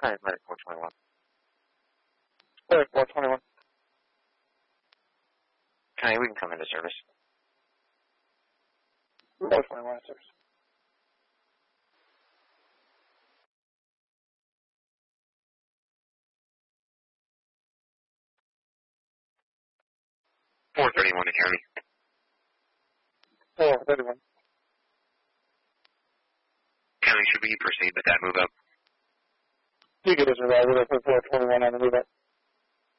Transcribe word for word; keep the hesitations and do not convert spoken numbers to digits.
Hi, Medic four twenty-one. Medic four twenty-one. Hi, we can come into service. four twenty-one service. four thirty-one to County. four thirty-one. County, should we proceed with that move up? You get us a ride with us for four twenty-one on the move up.